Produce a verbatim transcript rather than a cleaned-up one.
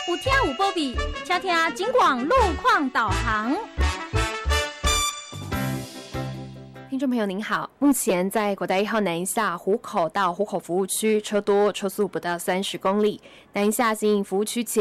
有听有保庇，请听警广路况导航。 听众朋友您好，目前在国道一号南下湖口到湖口服务区车多，车速不到三十公里。南下新营服务区前